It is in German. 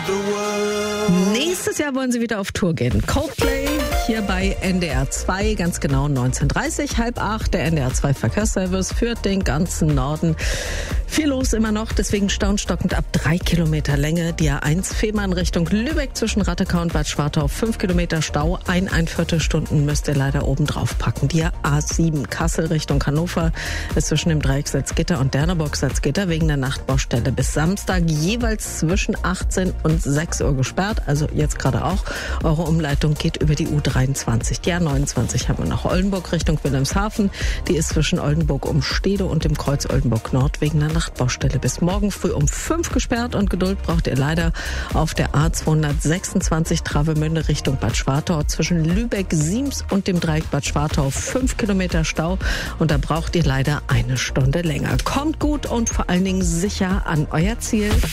Nächstes Jahr wollen sie wieder auf Tour gehen. Coldplay hier bei NDR 2, ganz genau 19:30, 7:30. Der NDR 2 Verkehrsservice führt den ganzen Norden. Viel los immer noch, deswegen staunstockend ab 3 Kilometer Länge. Die A1 Fehmarn Richtung Lübeck zwischen Rattekau und Bad Schwartau, 5 Kilometer Stau. 1,25 Stunden müsst ihr leider oben drauf packen. Die A7 Kassel Richtung Hannover ist zwischen dem Dreieck Salzgitter und Derneburg Salzgitter wegen der Nachtbaustelle bis Samstag jeweils zwischen 18 und 6 Uhr gesperrt. Also jetzt gerade auch. Eure Umleitung geht über die U23. Die A29 haben wir noch Oldenburg Richtung Wilhelmshaven. Die ist zwischen Oldenburg Umstede und dem Kreuz Oldenburg Nord wegen der Nachtbaustelle bis morgen früh um 5 gesperrt. Und Geduld braucht ihr leider auf der A226 Travemünde Richtung Bad Schwartau zwischen Lübeck, Siems und dem Dreieck Bad Schwartau 5 Kilometer Stau. Und da braucht ihr leider 1 Stunde länger. Kommt gut und vor allen Dingen sicher an euer Ziel.